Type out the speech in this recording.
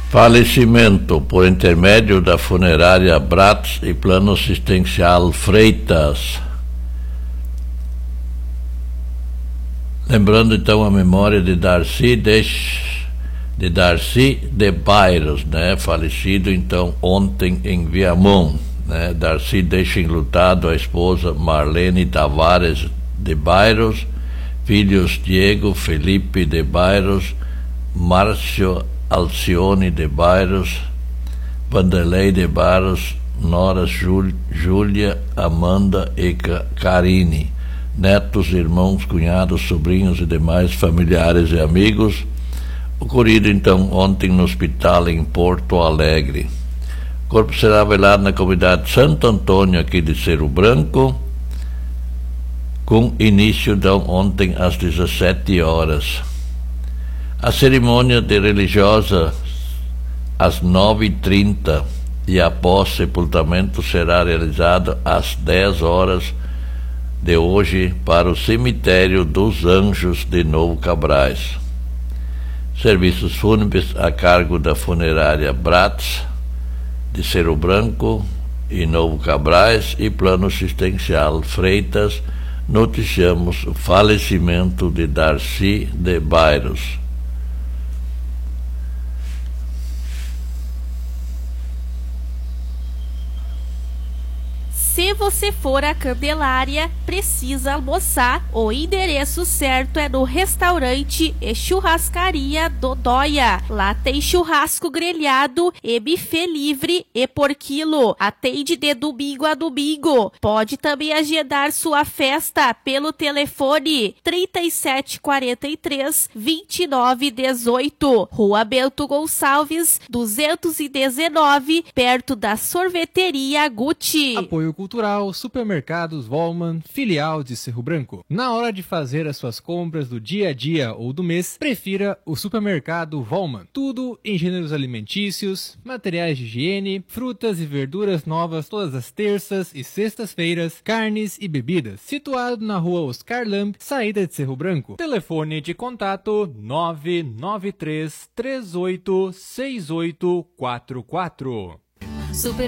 Falecimento por intermédio da funerária Bratz e plano assistencial Freitas. Lembrando então a memória de Darcy de Bairros, né? Falecido então ontem em Viamão, né? Darcy deixa enlutado a esposa Marlene Tavares de Bairros, filhos Diego Felipe de Bairros, Márcio Alcione de Bairros, Vanderlei de Bairros, noras Júlia, Amanda e Karine, netos, irmãos, cunhados, sobrinhos e demais familiares e amigos. Ocorrido então ontem no hospital em Porto Alegre. O corpo será velado na comunidade Santo Antônio aqui de Cerro Branco, com início então ontem às 17 horas. A cerimônia de religiosa às 9h30 e após sepultamento será realizada às 10 horas de hoje para o cemitério dos Anjos de Novo Cabrais. Serviços fúnebres a cargo da funerária Bratz de Cerro Branco e Novo Cabrais e plano assistencial Freitas. Noticiamos o falecimento de Darcy de Bairros. Se você for à Candelária, precisa almoçar. O endereço certo é no restaurante e churrascaria Dodóia. Lá tem churrasco grelhado e buffet livre e por quilo. Atende de domingo a domingo. Pode também agendar sua festa pelo telefone 3743-2918. Rua Bento Gonçalves, 219, perto da sorveteria Gucci. Apoio Cultural, Supermercados Volman, filial de Cerro Branco. Na hora de fazer as suas compras do dia a dia ou do mês, prefira o Supermercado Volman. Tudo em gêneros alimentícios, materiais de higiene, frutas e verduras novas todas as terças e sextas-feiras, carnes e bebidas. Situado na rua Oscar Lamb, saída de Cerro Branco. Telefone de contato 993 386844.